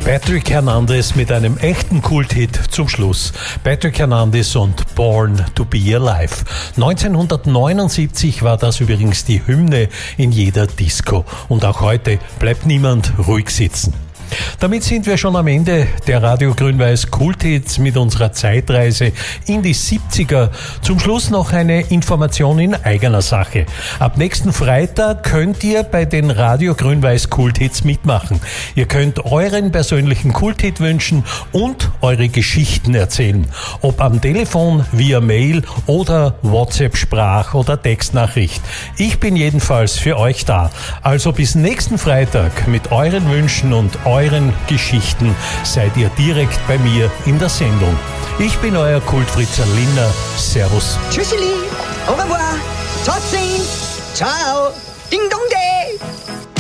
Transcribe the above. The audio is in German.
Patrick Hernandez mit einem echten Kulthit zum Schluss. Patrick Hernandez und Born to be Alive. 1979 war das übrigens die Hymne in jeder Disco. Und auch heute bleibt niemand ruhig sitzen. Damit sind wir schon am Ende der Radio Grün-Weiß Kulthits mit unserer Zeitreise in die 70er. Zum Schluss noch eine Information in eigener Sache. Ab nächsten Freitag könnt ihr bei den Radio Grün-Weiß Kulthits mitmachen. Ihr könnt euren persönlichen Kulthit wünschen und eure Geschichten erzählen. Ob am Telefon, via Mail oder WhatsApp-Sprach- oder Textnachricht. Ich bin jedenfalls für euch da. Also bis nächsten Freitag mit euren Wünschen und euren Geschichten seid ihr direkt bei mir in der Sendung. Ich bin euer Kultfritzer Linner. Servus. Tschüsseli, au revoir, tot sehen, ciao, ding dong day.